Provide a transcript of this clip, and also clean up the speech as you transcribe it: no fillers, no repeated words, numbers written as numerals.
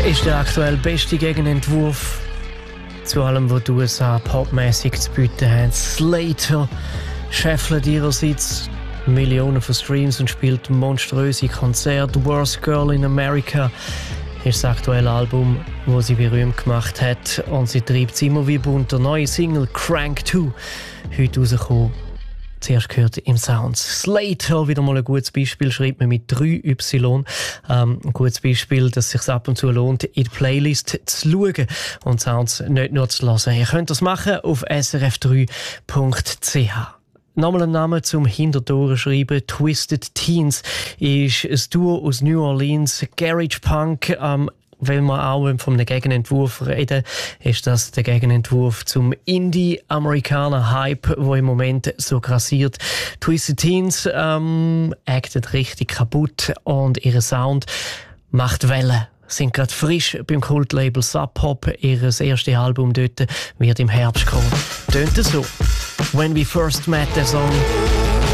ist der aktuell beste Gegenentwurf zu allem, was die USA popmäßig zu bieten haben. Slater scheffelt ihrerseits Millionen von Streams und spielt monströse Konzerte. Worst Girl in America ist das aktuelle Album, das sie berühmt gemacht hat. Und sie treibt es immer wie bunt. Der neue Single Crank 2, heute rausgekommen. Zuerst gehört im Sounds. Slater, wieder mal ein gutes Beispiel, schreibt man mit 3Y. Ein gutes Beispiel, dass es sich ab und zu lohnt, in die Playlist zu schauen und Sounds nicht nur zu hören. Ihr könnt das machen auf srf3.ch. Nochmal ein Name zum Hintertoren schreiben. Twisted Teens ist ein Duo aus New Orleans. Garage Punk, wenn wir auch von einem Gegenentwurf reden, ist das der Gegenentwurf zum Indie-Amerikaner-Hype, der im Moment so grassiert. Twisted Teens actet richtig kaputt und ihr Sound macht Wellen. Sind gerade frisch beim Kultlabel Sub Pop. Ihr erstes Album dort wird im Herbst kommen. Tönt es so? When We First Met, der Song.